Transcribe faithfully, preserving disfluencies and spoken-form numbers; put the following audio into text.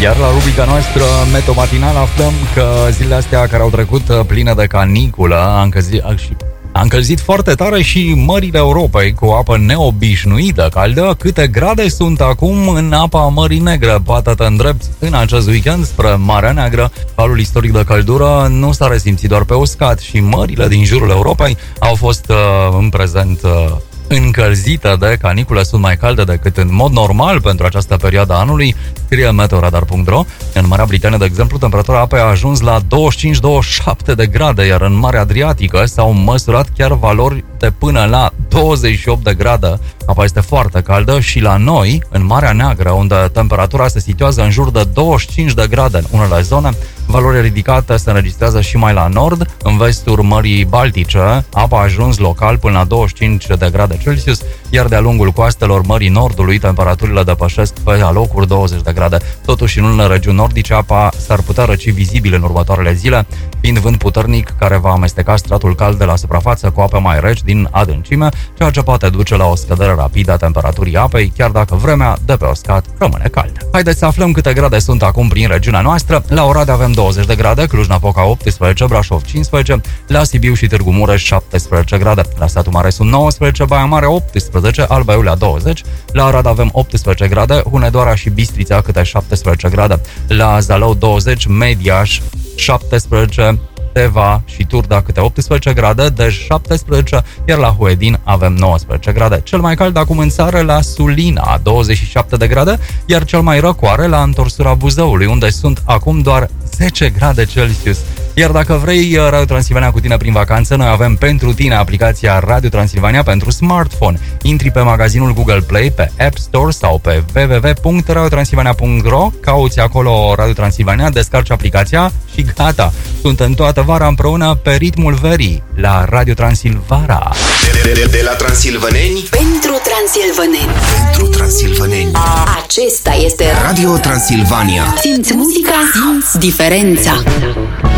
Iar la rubrica noastră Meteo Matinal aflăm că zilele astea care au trecut pline de caniculă a încălzit, a încălzit foarte tare și mările Europei cu apă neobișnuită caldă. Câte grade sunt acum în apa Mării Negre? Poate te îndrepți în acest weekend spre Marea Neagră. Valul istoric de căldură nu s-a resimțit doar pe uscat și mările din jurul Europei au fost uh, în prezent uh, încălzită de caniculă, sunt mai calde decât în mod normal pentru această perioadă a anului, scrie meteoradar punct ro. În Marea Britanie, de exemplu, temperatura apei a ajuns la douăzeci și cinci douăzeci și șapte de grade, iar în Marea Adriatică s-au măsurat chiar valori de până la douăzeci și opt de grade. Apa este foarte caldă și la noi, în Marea Neagră, unde temperatura se situează în jur de douăzeci și cinci de grade în unele zone, valori ridicate se înregistrează și mai la nord. În vestul Mării Baltice, apa a ajuns local până la douăzeci și cinci de grade Celsius, iar de-a lungul coastelor Mării Nordului, temperaturile depășesc pe alocuri douăzeci de grade. Totuși, în unele regiuni nordice, apa s-ar putea răci vizibil în următoarele zile, fiind vânt puternic care va amesteca stratul cald de la suprafață cu ape mai reci din adâncime, ceea ce poate duce la o scădere rapidă a temperaturii apei, chiar dacă vremea de pe uscat rămâne caldă. Haideți să aflăm câte grade sunt acum prin regiunea noastră. La Oradea avem douăzeci de grade, Cluj-Napoca optsprezece, Brașov cincisprezece, la Sibiu și Târgu Mureș șaptesprezece grade, la Satu Mare sunt nouăsprezece, Baia Mare optsprezece, Alba Iulia douăzeci, la Arad avem optsprezece grade, Hunedoara și Bistrița câte șaptesprezece grade, la Zalău douăzeci, Mediaș șaptesprezece, Teva și Turda câte optsprezece grade, Dej șaptesprezece, iar la Huedin avem nouăsprezece grade. Cel mai cald acum în țară la Sulina, douăzeci și șapte de grade, iar cel mai răcoare la întorsura Buzăului, unde sunt acum doar zece grade Celsius. Iar dacă vrei Radio Transilvania cu tine prin vacanță, noi avem pentru tine aplicația Radio Transilvania pentru smartphone. Intri pe magazinul Google Play, pe App Store sau pe w w w punct radio transilvania punct ro, cauți acolo Radio Transilvania, descarci aplicația și gata! Suntem toată vara împreună pe ritmul verii la Radio Transilvara. De, de, de la transilvaneni pentru transilvaneni. Pentru transilvaneni. Acesta este Radio Transilvania. Simți muzica, simți diferența.